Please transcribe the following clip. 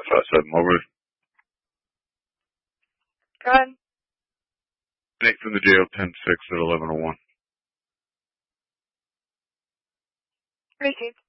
557, over. Go ahead. Nate from the jail, 10-6 at 1101. Received.